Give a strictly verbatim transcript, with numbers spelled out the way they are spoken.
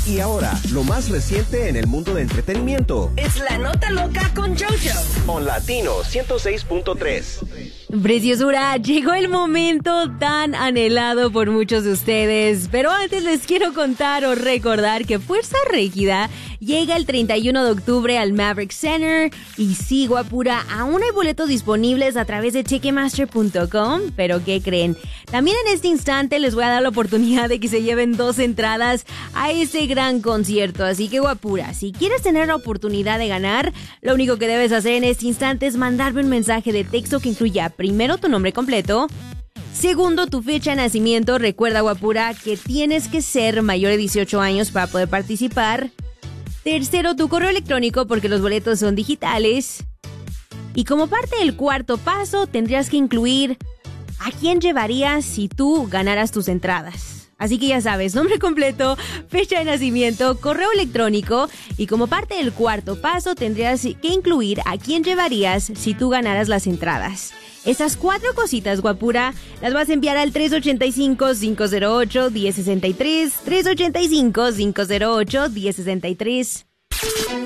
Y ahora, lo más reciente en el mundo de entretenimiento. Es la nota loca con JoJo. On Latino ciento seis punto tres. Preciosura, llegó el momento tan anhelado por muchos de ustedes, pero antes les quiero contar o recordar que Fuerza Régida llega el treinta y uno de octubre al Maverick Center y sí, guapura, aún hay boletos disponibles a través de Ticketmaster punto com, pero ¿qué creen? También en este instante les voy a dar la oportunidad de que se lleven dos entradas a ese gran concierto, así que guapura, si quieres tener la oportunidad de ganar, lo único que debes hacer en este instante es mandarme un mensaje de texto que incluya primero tu nombre completo, segundo tu fecha de nacimiento, recuerda guapura que tienes que ser mayor de dieciocho años para poder participar, tercero tu correo electrónico porque los boletos son digitales y como parte del cuarto paso tendrías que incluir a quién llevarías si tú ganaras tus entradas. Así que ya sabes, nombre completo, fecha de nacimiento, correo electrónico y como parte del cuarto paso tendrías que incluir a quién llevarías si tú ganaras las entradas. Esas cuatro cositas, guapura, las vas a enviar al tres ocho cinco, cinco cero ocho, uno cero seis tres, tres ocho cinco, cinco cero ocho, uno cero seis tres.